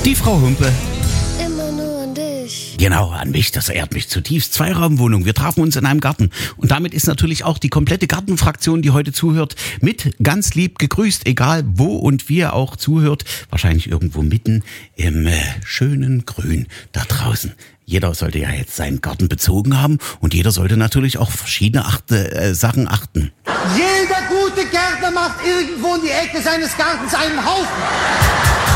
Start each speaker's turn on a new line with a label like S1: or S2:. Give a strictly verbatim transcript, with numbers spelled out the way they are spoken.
S1: Die Frau Humpe.
S2: Immer nur an dich.
S1: Genau, an mich, das ehrt mich zutiefst. Zweiraumwohnung, wir trafen uns in einem Garten. Und damit ist natürlich auch die komplette Gartenfraktion, die heute zuhört, mit ganz lieb gegrüßt, egal wo und wie ihr auch zuhört. Wahrscheinlich irgendwo mitten im äh, schönen Grün da draußen. Jeder sollte ja jetzt seinen Garten bezogen haben und jeder sollte natürlich auch verschiedene achte, äh, Sachen achten.
S3: Jeder gute Gärtner macht irgendwo in die Ecke seines Gartens einen Haufen.